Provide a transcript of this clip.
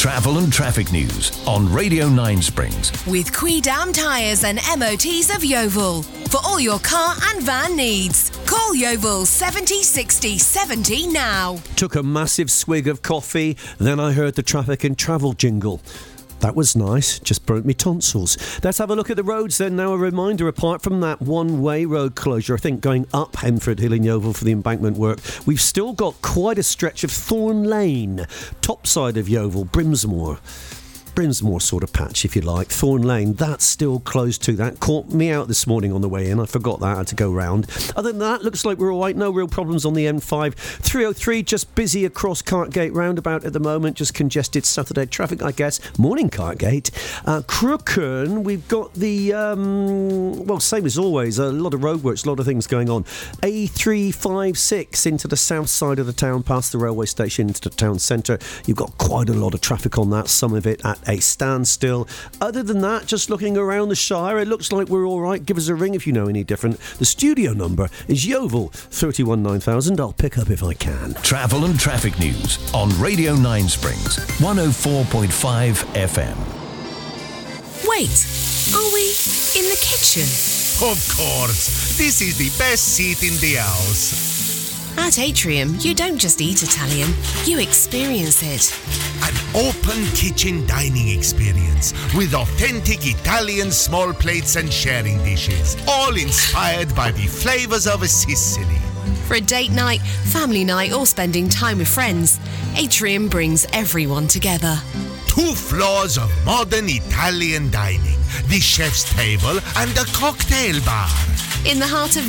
Travel and traffic news on Radio 9 Springs. With Quidam Tyres and MOTs of Yeovil. For all your car and van needs. Call Yeovil 70 60 70 now. Took a massive swig of coffee, then I heard the traffic and travel jingle. That was nice, just broke me tonsils. Let's have a look at the roads then. Now a reminder, apart from that one-way road closure, I think going up Henford Hill in Yeovil for the embankment work, we've still got quite a stretch of Thorn Lane, top side of Yeovil, Brimsmore sort of patch, if you like. Thorn Lane, that's still closed too. That caught me out this morning on the way in. I forgot that. I had to go round. Other than that, looks like we're all right. No real problems on the M5. 303, just busy across Cartgate roundabout at the moment. Just congested Saturday traffic, I guess. Morning, Cartgate. Crookhern, we've got the, same as always, a lot of roadworks, a lot of things going on. A356 into the south side of the town, past the railway station into the town centre. You've got quite a lot of traffic on that, some of it at a standstill. Other than that, just looking around the Shire, it looks like we're all right. Give us a ring if you know any different. The studio number is Yeovil 31 9000. I'll pick up if I can. Travel and traffic news on Radio 9 Springs 104.5 FM. Wait, are we in the kitchen? Of course, this is the best seat in the house. At Atrium, you don't just eat Italian, you experience it. An open kitchen dining experience with authentic Italian small plates and sharing dishes, all inspired by the flavours of Sicily. For a date night, family night, or spending time with friends, Atrium brings everyone together. 2 floors of modern Italian dining, the chef's table and a cocktail bar. In the heart of